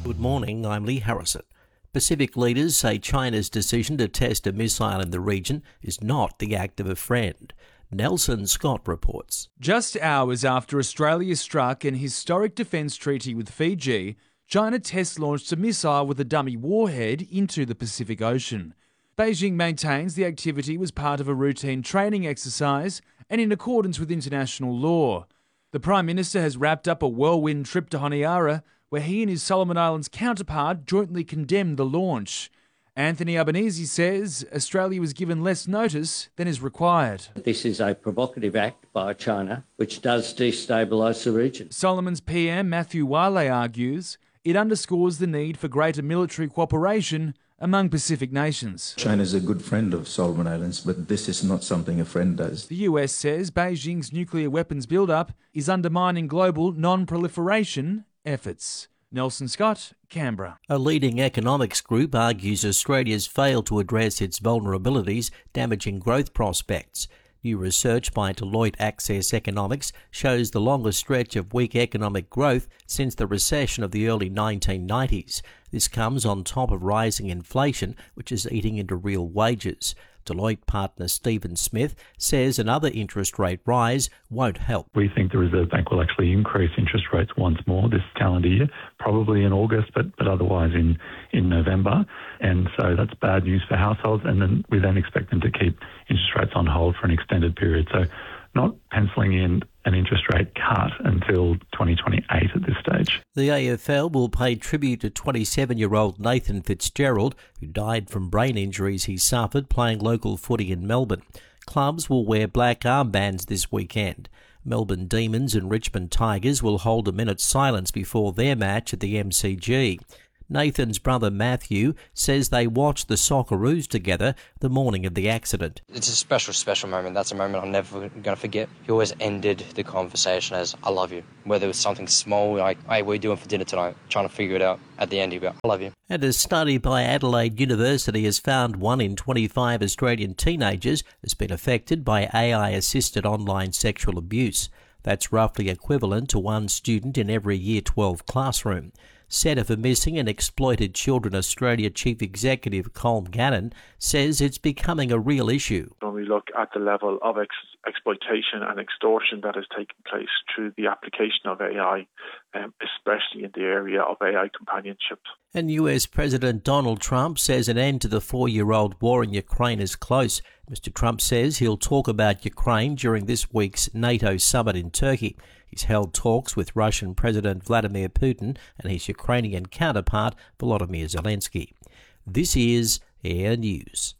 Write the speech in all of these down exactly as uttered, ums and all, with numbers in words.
Good morning, I'm Lee Harrison. Pacific leaders say China's decision to test a missile in the region is not the act of a friend. Nelson Scott reports. Just hours after Australia struck an historic defence treaty with Fiji, China test launched a missile with a dummy warhead into the Pacific Ocean. Beijing maintains the activity was part of a routine training exercise and in accordance with international law. The Prime Minister has wrapped up a whirlwind trip to Honiara, where he and his Solomon Islands counterpart jointly condemned the launch. Anthony Albanese says Australia was given less notice than is required. This is a provocative act by China, which does destabilise the region. Solomon's P M Matthew Wale argues it underscores the need for greater military cooperation among Pacific nations. China is a good friend of Solomon Islands, but this is not something a friend does. The U S says Beijing's nuclear weapons build-up is undermining global non-proliferation efforts. Nelson Scott, Canberra. A leading economics group argues Australia's failed to address its vulnerabilities, damaging growth prospects. New research by Deloitte Access Economics shows the longest stretch of weak economic growth since the recession of the early nineteen nineties. This comes on top of rising inflation, which is eating into real wages. Deloitte partner Stephen Smith says another interest rate rise won't help. We think the Reserve Bank will actually increase interest rates once more this calendar year, probably in August, but, but otherwise in, in November. And so that's bad news for households. And then we then expect them to keep interest rates on hold for an extended period. So not penciling in an interest rate cut until twenty twenty-eight at this stage. The A F L will pay tribute to twenty-seven-year-old Nathan Fitzgerald, who died from brain injuries he suffered playing local footy in Melbourne. Clubs will wear black armbands this weekend. Melbourne Demons and Richmond Tigers will hold a minute's silence before their match at the M C G. Nathan's brother Matthew says they watched the Socceroos together the morning of the accident. It's a special, special moment. That's a moment I'm never going to forget. He always ended the conversation as, I love you. Whether it was something small, like, hey, what are you doing for dinner tonight? Trying to figure it out. At the end, he'd be like, I love you. And a study by Adelaide University has found one in twenty-five Australian teenagers has been affected by A I-assisted online sexual abuse. That's roughly equivalent to one student in every Year twelve classroom. Centre for Missing and Exploited Children Australia Chief Executive Colm Gannon says it's becoming a real issue. When we look at the level of ex- exploitation and extortion that is taking place through the application of A I, um, especially in the area of A I companionship. And U S President Donald Trump says an end to the four-year-old war in Ukraine is close. Mister Trump says he'll talk about Ukraine during this week's NATO summit in Turkey. He's held talks with Russian President Vladimir Putin and his Ukrainian counterpart Volodymyr Zelensky. This is Air News.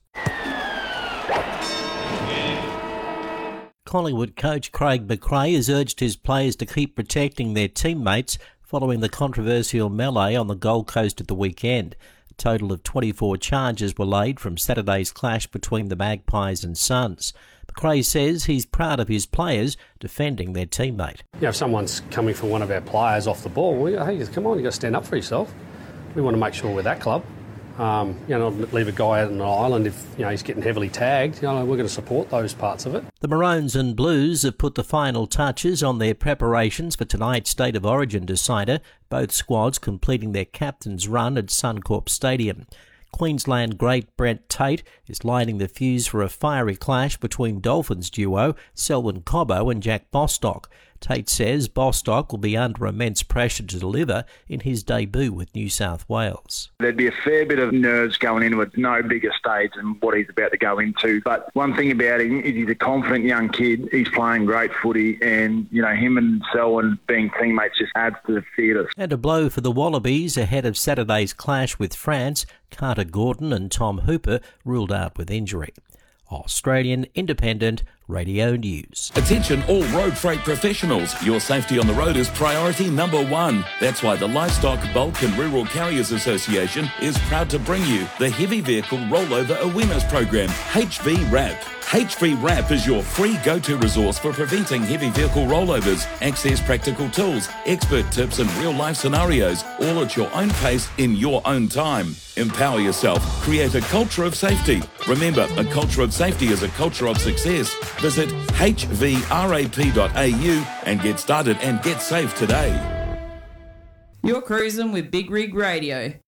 Collingwood coach Craig McRae has urged his players to keep protecting their teammates following the controversial melee on the Gold Coast at the weekend. A total of twenty-four charges were laid from Saturday's clash between the Magpies and Suns. McRae says he's proud of his players defending their teammate. You know, if someone's coming for one of our players off the ball, we go, hey, come on, you've got to stand up for yourself. We want to make sure we're that club. Um, you know, leave a guy out on an island if you know he's getting heavily tagged. You know, we're going to support those parts of it. The Maroons and Blues have put the final touches on their preparations for tonight's State of Origin decider, both squads completing their captain's run at Suncorp Stadium. Queensland great Brent Tate is lighting the fuse for a fiery clash between Dolphins duo Selwyn Cobbo and Jack Bostock. Tate says Bostock will be under immense pressure to deliver in his debut with New South Wales. There'd be a fair bit of nerves going into it, no bigger stage than what he's about to go into. But one thing about him is he's a confident young kid. He's playing great footy, and you know him and Selwyn being teammates just adds to the theatre. And a blow for the Wallabies ahead of Saturday's clash with France. Carter Gordon and Tom Hooper ruled out with injury. Australian Independent Radio News. Attention all road freight professionals. Your safety on the road is priority number one. That's why the Livestock, Bulk and Rural Carriers Association is proud to bring you the Heavy Vehicle Rollover Awareness Program, H V RAP. H V RAP is your free go-to resource for preventing heavy vehicle rollovers. Access practical tools, expert tips and real-life scenarios, all at your own pace in your own time. Empower yourself. Create a culture of safety. Remember, a culture of safety is a culture of success. Visit h v rap dot a u and get started and get safe today. You're cruising with Big Rig Radio.